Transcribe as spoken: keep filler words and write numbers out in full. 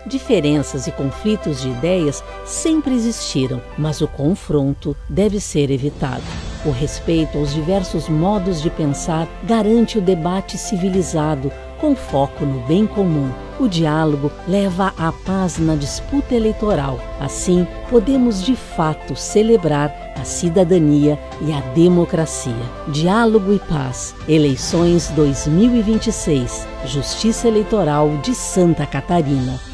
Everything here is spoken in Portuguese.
Diferenças e conflitos de ideias sempre existiram, mas o confronto deve ser evitado. O respeito aos diversos modos de pensar garante o debate civilizado, com foco no bem comum. O diálogo leva à paz na disputa eleitoral. Assim, podemos de fato celebrar a cidadania e a democracia. Diálogo e paz. Eleições dois mil e vinte e seis. Justiça Eleitoral de Santa Catarina.